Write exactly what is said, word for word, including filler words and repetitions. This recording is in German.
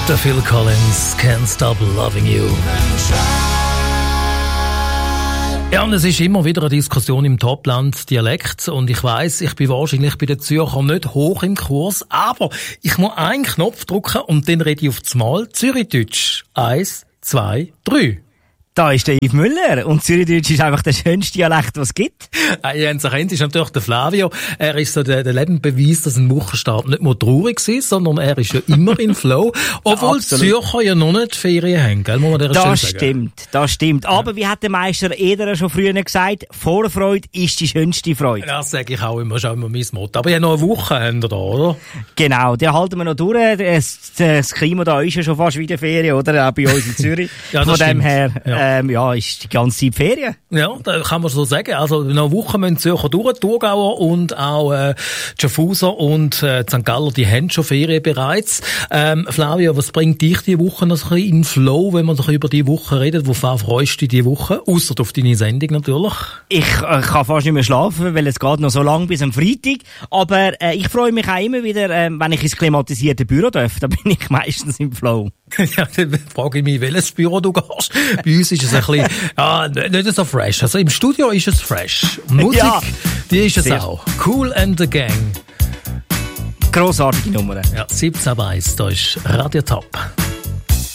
Der Phil Collins, Can't Stop Loving You. Ja, und es ist immer wieder eine Diskussion im Topland-Dialekt. Und ich weiss, ich bin wahrscheinlich bei den Zürchern nicht hoch im Kurs. Aber ich muss einen Knopf drücken und dann rede ich auf das Mal Zürichdeutsch. Eins, zwei, drei. Da ist der Yves Müller und Zürichdeutsch ist einfach der schönste Dialekt, was es gibt. Ihr habt es erkannt, ist natürlich der Flavio. Er ist so der, der Lebensbeweis, dass ein Wochenstart nicht nur traurig war, sondern er ist ja immer in Flow. Obwohl die Zürcher ja noch nicht Ferien haben, gell? Muss man der Das sagen. stimmt, das stimmt. Aber ja. Wie hat der Meister Eder schon früher gesagt, Vorfreude ist die schönste Freude. Das sage ich auch immer, schon immer mein Motto. Aber ja, noch eine Woche haben wir da, oder? Genau, den halten wir noch durch. Das, das Klima da ist ja schon fast wie die Ferien, oder? Auch bei uns in Zürich. Ja, das Von dem stimmt. her, Ja. ähm, ja, ist die ganze Zeit Ferien. Ja, da kann man so sagen. Also, noch eine Woche müssen Zürcher durch, Thurgauer und auch, äh, Schaffhauser und, äh, Sankt Galler, die haben schon Ferien bereits. Ähm, Flavio, was bringt dich die Woche noch ein bisschen in Flow, wenn man so über die Woche redet? Wovon freust du dich die Woche? Ausser auf deine Sendung natürlich. Ich äh, kann fast nicht mehr schlafen, weil es geht noch so lang bis am Freitag. Aber äh, ich freue mich auch immer wieder, äh, wenn ich ins klimatisierte Büro darf. Da bin ich meistens im Flow. Ja, dann frage ich mich, welches Büro du gehst. Bei uns ist es ein bisschen, ja, nicht so fresh. Also im Studio ist es fresh. Musik, Ja, die ist es sehr. auch. Cool and the Gang. Grossartige Nummer. Ja, siebzehn Weiss, da ist Radio Top.